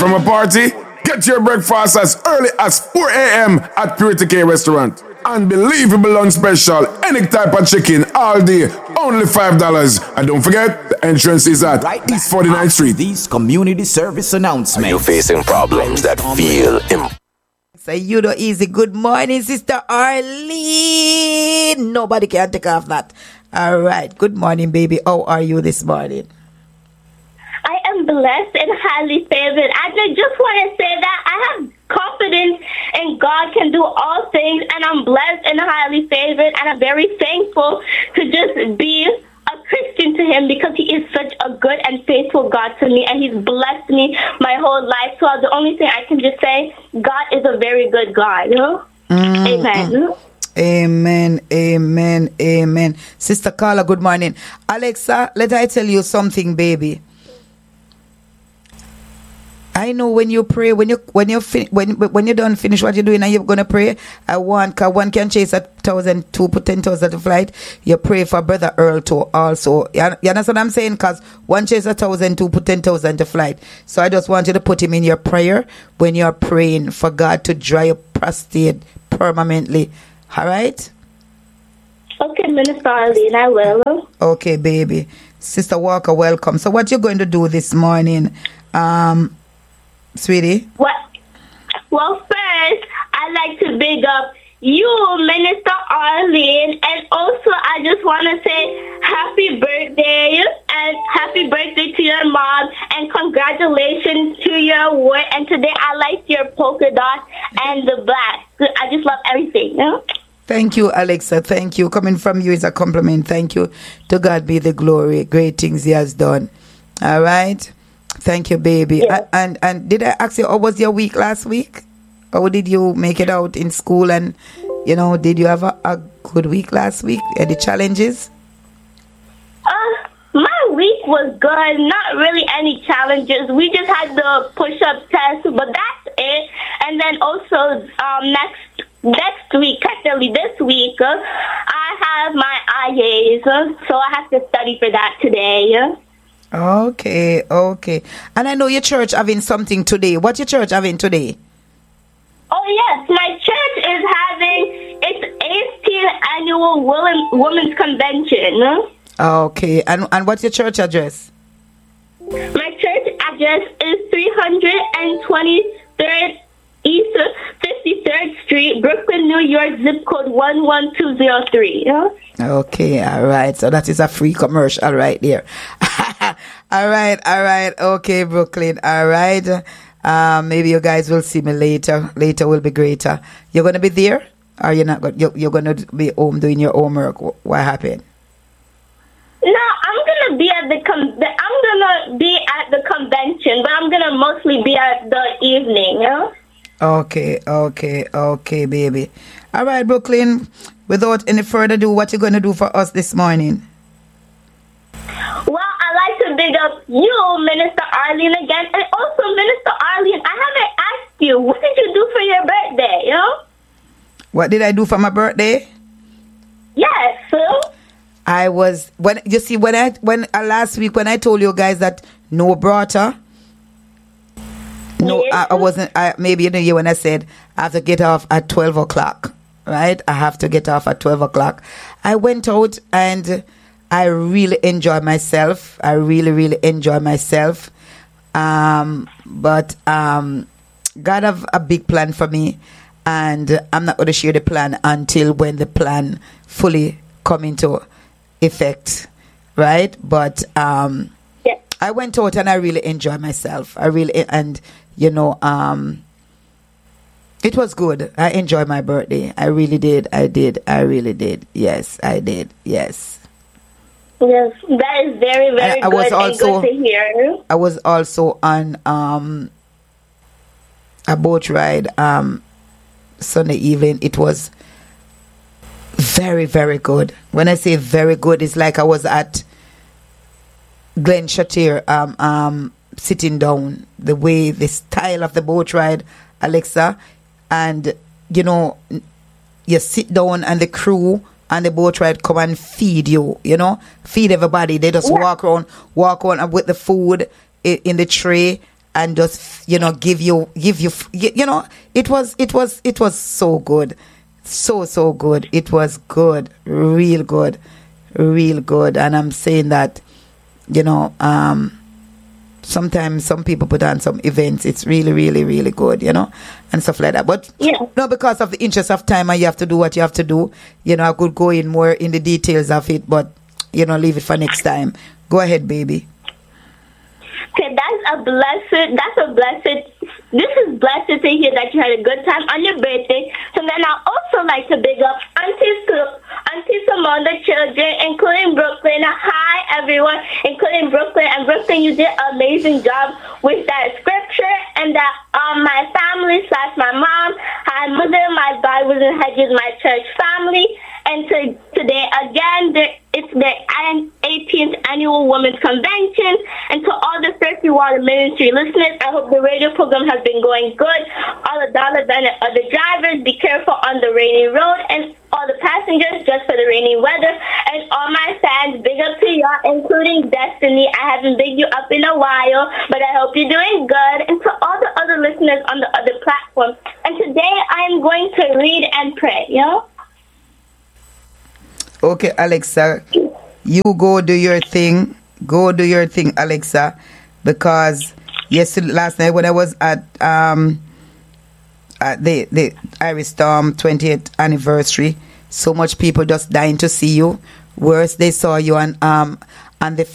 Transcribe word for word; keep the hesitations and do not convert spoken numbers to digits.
from a party? Get your breakfast as early as four a.m. at Purity K Restaurant. Unbelievable lunch special, any type of chicken, all day, only five dollars. And don't forget, the entrance is at right East forty-ninth Street. These community service announcements. Are you facing problems that feel impossible? Say you know easy. Good morning, Sister Arlene. Nobody can take off that. All right. Good morning, baby. How are you this morning? I am blessed and highly favored. I just want to say that I have confidence in God can do all things, and I'm blessed and highly favored, and I'm very thankful to just be a Christian to him because he is such a good and faithful God to me, and he's blessed me my whole life. So the only thing I can just say, God is a very good God. You know? Mm-hmm. Amen. Amen, amen, amen. Sister Carla, good morning. Alexa, let I tell you something, baby. I know when you pray, when you when you fin- when when you done finish what you're doing and you're gonna pray, I want cause one can chase a thousand, two put ten thousand at flight. You pray for Brother Earl too also. You, you understand what I'm saying? Cause one chase a thousand, two put ten thousand to flight. So I just want you to put him in your prayer when you're praying for God to dry up prostate permanently. All right? Okay, Minister Arlene, I will. Okay, baby. Sister Walker, welcome. So what you going to do this morning? Um Sweetie? What? Well, first, I'd like to big up you, Minister Arlene, and also I just want to say happy birthday and happy birthday to your mom, and congratulations to your award. And today I liked your polka dot and the black. I just love everything. You know? Thank you, Alexa. Thank you. Coming from you is a compliment. Thank you. To God be the glory. Great things he has done. All right? Thank you, baby. Yes. And, and and did I ask you, how was your week last week? Or did you make it out in school? And, you know, did you have a, a good week last week? Any challenges? Uh, my week was good. Not really any challenges. We just had the push-up test, but that's it. And then also um, next next week, actually this week, uh, I have my I As, uh, so I have to study for that today. Uh. Okay, okay. And I know your church having something today. What your church having today? Oh, yes. My church is having its eighteenth annual woman, Women's Convention. Okay. And and what's your church address? My church address is three twenty-third East fifty-third Street, Brooklyn, New York, zip code one one two zero three. Yeah? Okay, all right. So that is a free commercial right there. all right, all right. Okay, Brooklyn. All right. Um, maybe you guys will see me later. Later will be greater. You're going to be there? Or you're not going, you're, you're going to be home doing your homework? What happened? No, I'm going to be at the, com- the I'm going to be at the convention, but I'm going to mostly be at the evening, yeah? Okay, okay, okay, baby. All right, Brooklyn. Without any further ado, what you going to do for us this morning? Well, I'd like to big up you, Minister Arlene, again. And also, Minister Arlene, I haven't asked you, what did you do for your birthday, you know? What did I do for my birthday? Yes, so? I was, when you see, when I, when uh, last week, when I told you guys that no brought her, No, yes. I, I wasn't. I, maybe you know you when I said I have to get off at twelve o'clock, right? I have to get off at twelve o'clock. I went out and I really enjoy myself. I really, really enjoy myself. Um, but um, God have a big plan for me, and I'm not going to share the plan until when the plan fully come into effect, right? But um, yeah. I went out and I really enjoyed myself. I really and. You know, um, it was good. I enjoyed my birthday. I really did. I did. I really did. Yes, I did. Yes. Yes, that is very, very I, I good was also, and good to hear. I was also on um, a boat ride um, Sunday evening. It was very, very good. When I say very good, it's like I was at Glen Chatir, um, um, sitting down, the way, the style of the boat ride, Alexa, and you know, you sit down and the crew and the boat ride come and feed you, you know, feed everybody. They just yeah. walk around, walk on with the food in, in the tray, and just, you know, give you give you you know, it was it was it was so good. So so good. It was good. Real good. Real good. And I'm saying that, you know, um sometimes some people put on some events, it's really, really, really good, you know, and stuff like that. But yeah. no, because of the interest of time and you have to do what you have to do, you know, I could go in more in the details of it, but, you know, leave it for next time. Go ahead, baby. Okay, that's a blessed, that's a blessed, this is blessed to hear that you had a good time on your birthday. So then I also like to big up Auntie Sue, Auntie Simone, the children, including Brooklyn. Hi, everyone, including Brooklyn. And Brooklyn, you did an amazing job with that scripture, and that um, my family slash my mom, my mother, my Bibles and Hedges, my church family. And to, today, again, the, it's the eighteenth Annual Women's Convention. And to all the Thirsty Water Ministry listeners, I hope the radio program has been going good. All the dollars and other drivers, be careful on the rainy road. And all the passengers, just for the rainy weather. And all my fans, big up to y'all, including Destiny. I haven't bigged you up in a while, but I hope you're doing good. And to all the other listeners on the other platforms. And today, I'm going to read and pray, you know? Okay, Alexa, you go do your thing. Go do your thing, Alexa, because yesterday, last night when I was at um at the the Iris Storm twentieth anniversary, so much people just dying to see you. Worse, they saw you on um on the